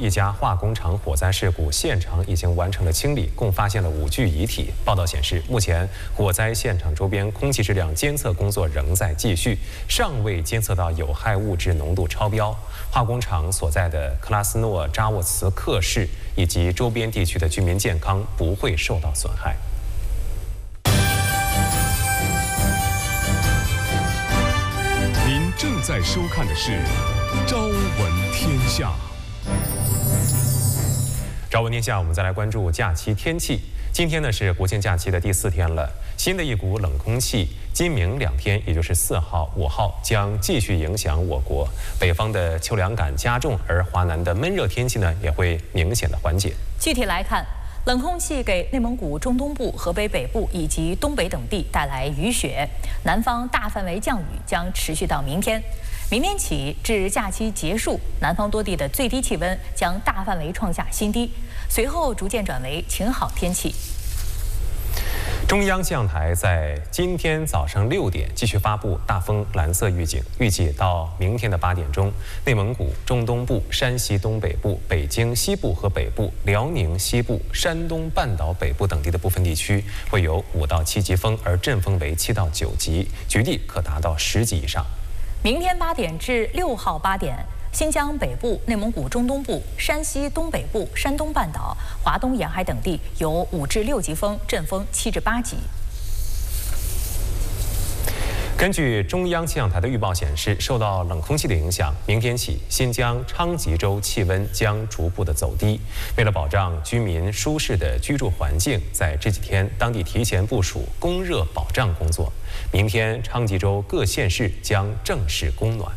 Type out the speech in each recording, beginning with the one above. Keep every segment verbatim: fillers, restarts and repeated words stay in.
一家化工厂火灾事故，现场已经完成了清理，共发现了五具遗体。报道显示，目前火灾现场周边空气质量监测工作仍在继续，尚未监测到有害物质浓度超标。化工厂所在的克拉斯诺扎沃茨克市以及周边地区的居民健康不会受到损害。 您正在收看的是《朝闻天下》。 朝闻天下，我们再来关注假期天气。今天呢是国庆假期的第四天了，新的一股冷空气今明两天，也就是四号、五号将继续影响我国。北方的秋凉感加重，而华南的闷热天气呢也会明显的缓解。 具体来看，冷空气给内蒙古中东部、河北北部以及东北等地带来雨雪，南方大范围降雨将持续到明天。明天起至假期结束，南方多地的最低气温将大范围创下新低，随后逐渐转为晴好天气。 中央气象台在今天早上六点继续发布大风蓝色预警，预计到明天的八点钟，内蒙古中东部、山西东北部、北京西部和北部、辽宁西部、山东半岛北部等地的部分地区会有五到七级风，而阵风为七到九级，局地可达到十级以上。 明天八点至六号八点，新疆北部、内蒙古中东部、山西东北部、山东半岛、华东沿海等地有五至六级风，阵风七至八级。 根据中央气象台的预报显示，受到冷空气的影响，明天起新疆昌吉州气温将逐步的走低。为了保障居民舒适的居住环境，在这几天当地提前部署供热保障工作。明天昌吉州各县市将正式供暖。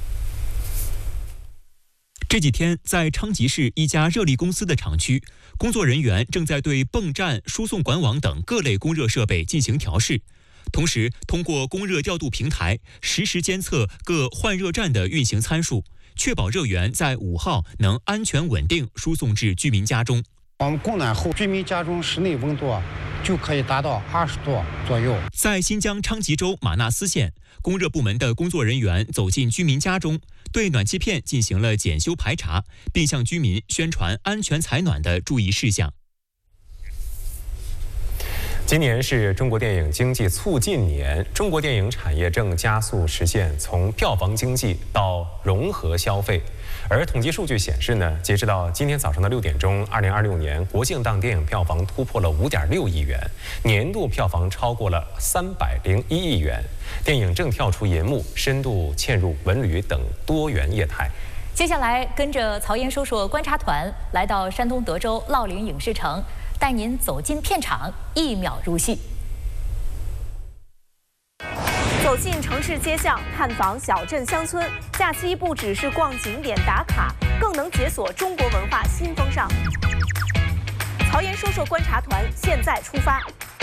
这几天，在昌吉市一家热力公司的厂区，工作人员正在对泵站、输送管网等各类供热设备进行调试，同时通过供热调度平台实时监测各换热站的运行参数，确保热源在五号能安全稳定输送至居民家中。 我们供暖后，居民家中室内温度就可以达到二十度左右。 在新疆昌吉州玛纳斯县，供热部门的工作人员走进居民家中，对暖气片进行了检修排查，并向居民宣传安全采暖的注意事项。 今年是中国电影经济促进年，中国电影产业正加速实现从票房经济到融合消费。而统计数据显示呢，截止到今天早上的六点钟，二零二六年国庆档电影票房突破了五点六亿元，年度票房超过了三百零一亿元。电影正跳出银幕，深度嵌入文旅等多元业态。 接下来跟着曹岩说说观察团来到山东德州乐陵影视城，带您走进片场，一秒入戏。 走进城市街巷，探访小镇乡村，假期不只是逛景点打卡，更能解锁中国文化新风尚。曹岩说说观察团现在出发。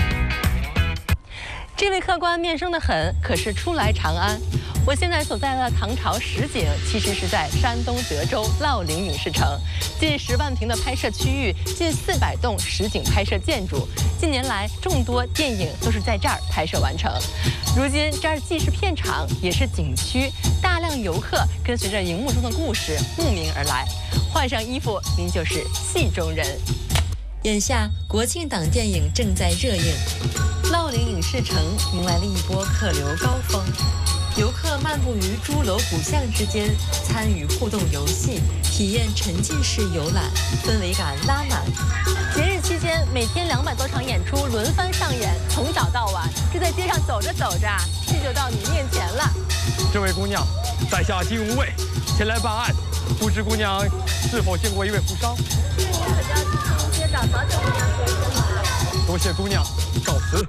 这位客官面生得很，可是初来长安。我现在所在的唐朝实景，其实是在山东德州乐陵影视城，近十万平的拍摄区域，近四百栋实景拍摄建筑。近年来，众多电影都是在这儿拍摄完成。如今这儿既是片场，也是景区，大量游客跟随着荧幕中的故事慕名而来。换上衣服，您就是戏中人。 眼下国庆档电影正在热映，乐陵影视城迎来了一波客流高峰。游客漫步于朱楼古巷之间，参与互动游戏，体验沉浸式游览，氛围感拉满。 节日期间，每天两百多场演出轮番上演，从早到晚。这在街上走着走着，戏就到你面前了。 这位姑娘，在下金无畏，前来办案，不知姑娘是否见过一位富商？ 街长早久不相见。 多谢姑娘，告辞。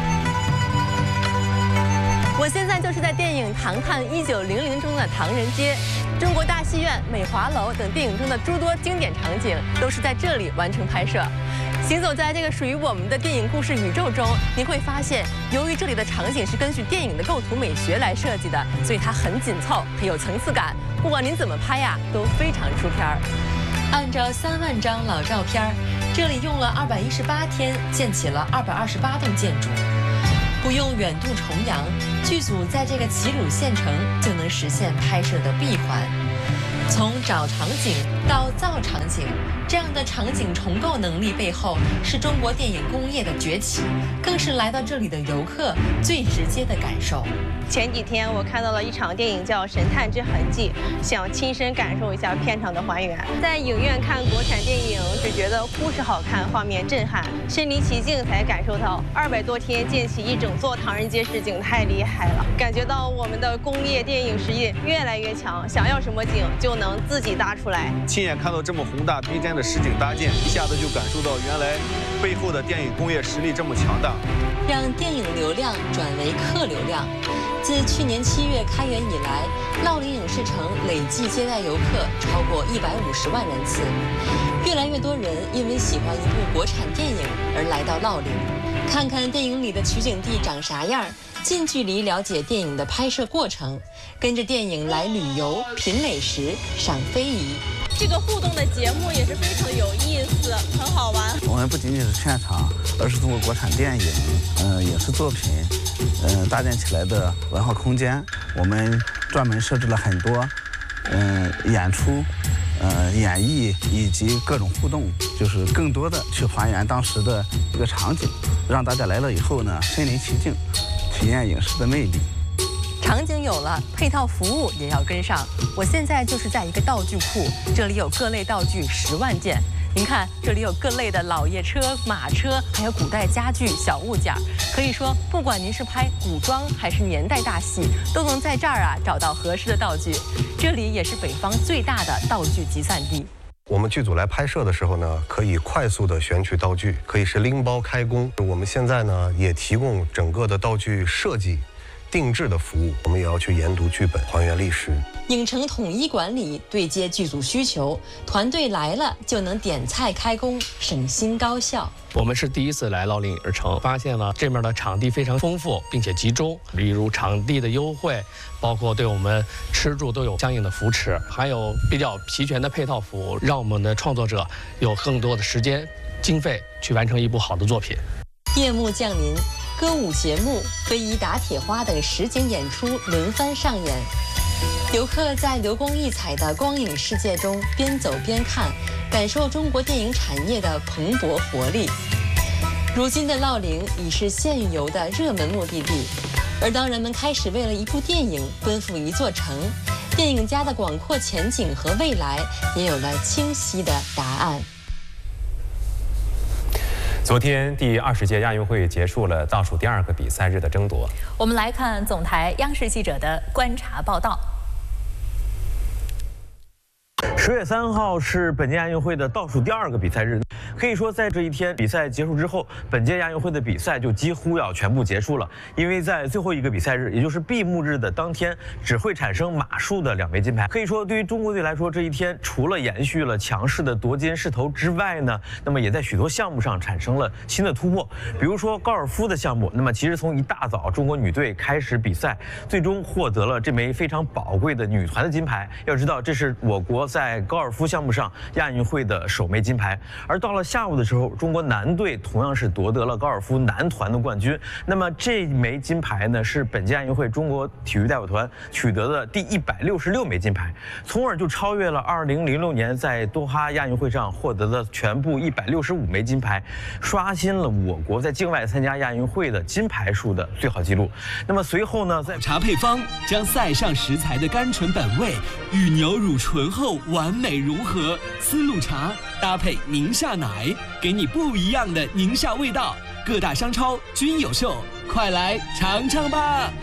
我现在就是在电影《唐探一九零零》中的唐人街，中国大戏院、美华楼等电影中的诸多经典场景都是在这里完成拍摄。行走在这个属于我们的电影故事宇宙中，您会发现，由于这里的场景是根据电影的构图美学来设计的，所以它很紧凑，很有层次感。不管您怎么拍呀，都非常出片儿。 按照三万张老照片，这里用了二百一十八天建起了二百二十八栋建筑。不用远渡重洋，剧组在这个齐鲁县城就能实现拍摄的闭环。从找场景到造场景， 这样的场景重构能力背后，是中国电影工业的崛起，更是来到这里的游客最直接的感受。 前几天我看到了一场电影叫《神探之痕迹》，想亲身感受一下片场的还原。在影院看国产电影，只觉得故事好看，画面震撼，身临其境才感受到二百多天建起一整座唐人街实景太厉害了，感觉到我们的工业电影实力越来越强，想要什么景就能自己搭出来。 亲眼看到这么宏大逼真的实景搭建，一下子就感受到原来背后的电影工业实力这么强大， 让电影流量转为客流量。自去年七月开园以来，乐陵影视城累计接待游客超过一百五十万人次。越来越多人因为喜欢一部国产电影而来到乐陵，看看电影里的取景地长啥样，近距离了解电影的拍摄过程，跟着电影来旅游、品美食、赏非遗。 这个互动的节目也是非常有意思，很好玩。 我们不仅仅是现场，而是通过国产电影、嗯、呃、影视作品，嗯、呃、搭建起来的文化空间。我们专门设置了很多，嗯、呃、演出、呃演绎以及各种互动，就是更多的去还原当时的一个场景，让大家来了以后呢，身临其境，体验影视的魅力。 场景有了，配套服务也要跟上。我现在就是在一个道具库，这里有各类道具十万件。您看，这里有各类的老爷车、马车，还有古代家具、小物件。可以说，不管您是拍古装还是年代大戏，都能在这儿啊找到合适的道具。这里也是北方最大的道具集散地。 我们剧组来拍摄的时候呢，可以快速的选取道具，可以是拎包开工。我们现在呢，也提供整个的道具设计、定制的服务，我们也要去研读剧本，还原历史。 影城统一管理，对接剧组需求，团队来了就能点菜开工，省心高效。 我们是第一次来乐陵影视城，发现了这面的场地非常丰富并且集中，例如场地的优惠，包括对我们吃住都有相应的扶持，还有比较齐全的配套服务，让我们的创作者有更多的时间、经费去完成一部好的作品。 夜幕降临，歌舞节目、非遗打铁花等实景演出轮番上演，游客在流光溢彩的光影世界中边走边看，感受中国电影产业的蓬勃活力。如今的乐陵已是现游的热门目的地，而当人们开始为了一部电影奔赴一座城，电影家的广阔前景和未来也有了清晰的答案。 昨天第二十届亚运会结束了，倒数第二个比赛日的争夺。 我们来看总台央视记者的观察报道。 十月三号是本届亚运会的倒数第二个比赛日，可以说在这一天比赛结束之后，本届亚运会的比赛就几乎要全部结束了。因为在最后一个比赛日，也就是闭幕日的当天，只会产生马术的两枚金牌。可以说，对于中国队来说，这一天除了延续了强势的夺金势头之外呢，那么也在许多项目上产生了新的突破。比如说高尔夫的项目，那么其实从一大早中国女队开始比赛，最终获得了这枚非常宝贵的女团的金牌。要知道，这是我国在高尔夫项目上亚运会的首枚金牌。而到了下午的时候，中国男队同样是夺得了高尔夫男团的冠军。那么这枚金牌呢，是本届亚运会中国体育代表团取得的第一百六十六枚金牌，从而就超越了二零零六年在多哈亚运会上获得的全部一百六十五枚金牌，刷新了我国在境外参加亚运会的金牌数的最好纪录。那么随后呢，在茶配方将塞上食材的甘醇本味与牛乳醇厚完美融合，丝路茶搭配宁夏奶，给你不一样的宁夏味道。各大商超均有售，快来尝尝吧！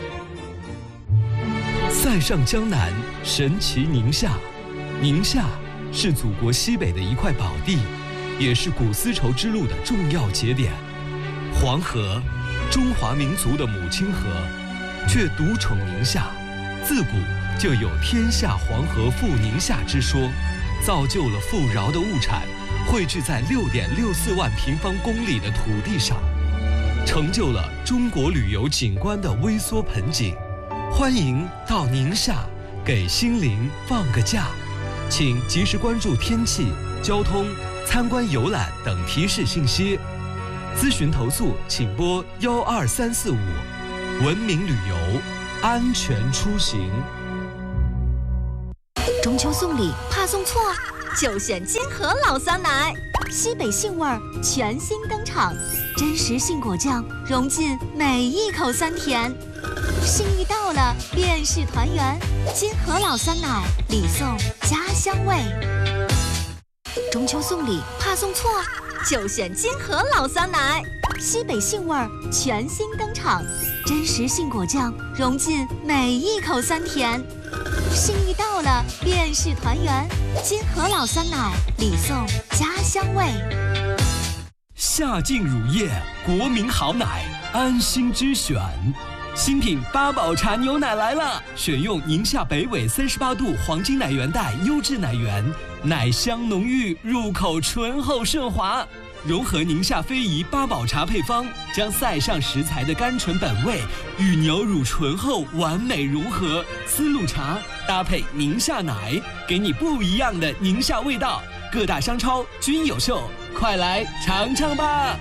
塞上江南，神奇宁夏。宁夏是祖国西北的一块宝地，也是古丝绸之路的重要节点。黄河，中华民族的母亲河，却独宠宁夏，自古就有天下黄河赴宁夏之说，造就了富饶的物产汇聚在六点六四万平方公里的土地上，成就了中国旅游景观的微缩盆景。欢迎到宁夏给心灵放个假，请及时关注天气、交通、参观游览等提示信息。咨询投诉请拨幺二三四五。文明旅游，安全出行。 中秋送礼怕送错， 就选金河老酸奶，西北杏味儿全新登场，真实杏果酱融进每一口酸甜，心意到了便是团圆。金河老酸奶，礼送家乡味。中秋送礼怕送错，就选金河老酸奶，西北杏味儿全新登场，真实杏果酱融进每一口酸甜，心意到了便是团圆。金河老酸奶，礼送家乡味。 夏劲乳业，国民好奶，安心之选。新品八宝茶牛奶来了，选用宁夏北纬三十八度黄金奶源带优质奶源，奶香浓郁，入口醇厚顺滑。融合宁夏非遗八宝茶配方，将塞上食材的甘醇本味与牛乳醇厚完美融合。丝路茶搭配宁夏奶，给你不一样的宁夏味道。各大商超均有售，快来尝尝吧！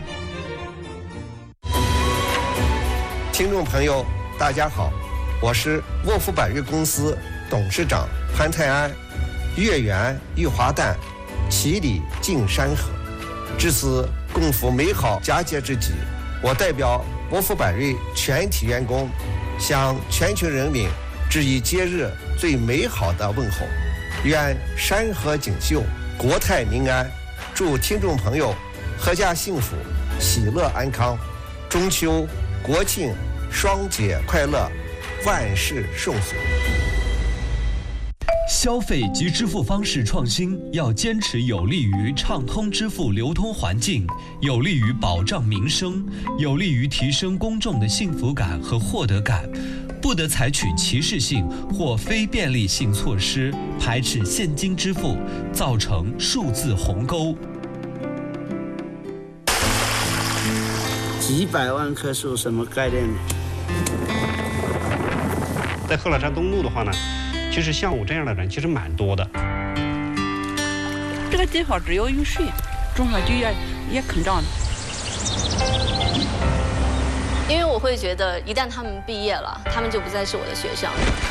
听众朋友，大家好，我是沃福百瑞公司董事长潘泰安。月圆玉华诞，其理尽山河。至此共赴美好佳节之际，我代表沃福百瑞全体员工，向全球人民致以节日最美好的问候。愿山河锦绣，国泰民安。祝听众朋友阖家幸福，喜乐安康。中秋、国庆双节快乐，万事顺遂。 消费及支付方式创新要坚持有利于畅通支付流通环境，有利于保障民生，有利于提升公众的幸福感和获得感，不得采取歧视性或非便利性措施，排斥现金支付，造成数字鸿沟。 几百万棵树什么概念？ 在贺老山东路的话呢，其实像我这样的人其实蛮多的。 这个地方只有雨水，种下去也也肯长的。 因为我会觉得，一旦他们毕业了，他们就不再是我的学生了。